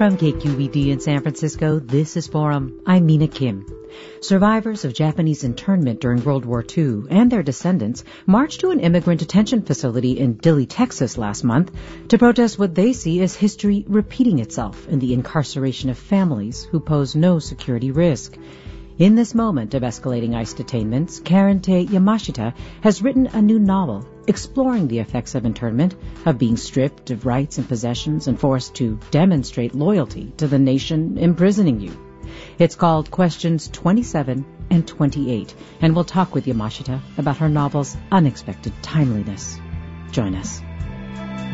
From KQED in San Francisco, this is Forum. I'm Mina Kim. Survivors of Japanese internment during World War II and their descendants marched to an immigrant detention facility in Dilley, Texas last month to protest what they see as history repeating itself in the incarceration of families who pose no security risk. In this moment of escalating ICE detainments, Karente Yamashita has written a new novel exploring the effects of internment, of being stripped of rights and possessions and forced to demonstrate loyalty to the nation imprisoning you. It's called Questions 27 and 28, and we'll talk with Yamashita about her novel's unexpected timeliness. Join us.